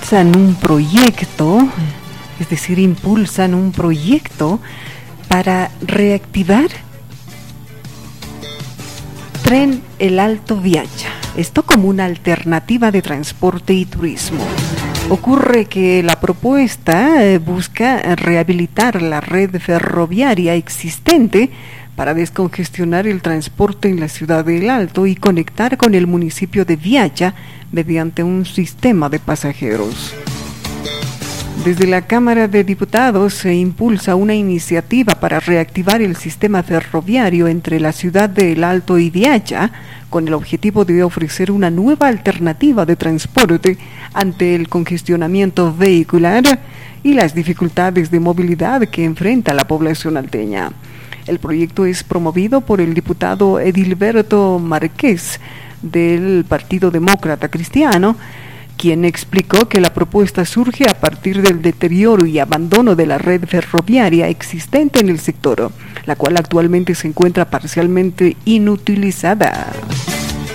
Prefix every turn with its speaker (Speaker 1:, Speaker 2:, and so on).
Speaker 1: impulsan un proyecto para reactivar Tren El Alto Viacha. Esto como una alternativa de transporte y turismo. Ocurre que la propuesta busca rehabilitar la red ferroviaria existente para descongestionar el transporte en la ciudad de El Alto y conectar con el municipio de Viacha mediante un sistema de pasajeros. Desde la Cámara de Diputados se impulsa una iniciativa para reactivar el sistema ferroviario entre la ciudad de El Alto y Viacha, con el objetivo de ofrecer una nueva alternativa de transporte ante el congestionamiento vehicular y las dificultades de movilidad que enfrenta la población alteña. El proyecto es promovido por el diputado Edilberto Márquez del Partido Demócrata Cristiano, quien explicó que la propuesta surge a partir del deterioro y abandono de la red ferroviaria existente en el sector, la cual actualmente se encuentra parcialmente inutilizada.